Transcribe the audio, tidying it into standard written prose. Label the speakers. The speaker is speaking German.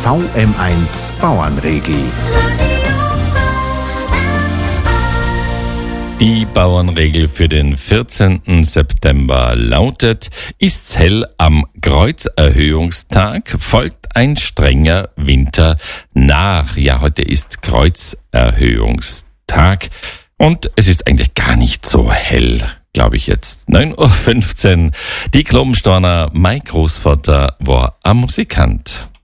Speaker 1: VM1 Bauernregel.
Speaker 2: Die Bauernregel für den 14. September lautet: Ist's hell am Kreuzerhöhungstag, folgt ein strenger Winter nach. Ja, heute ist Kreuzerhöhungstag und es ist eigentlich gar nicht so hell, glaube ich jetzt. 9:15 Uhr. Die Klobenstorner, mein Großvater war ein Musikant.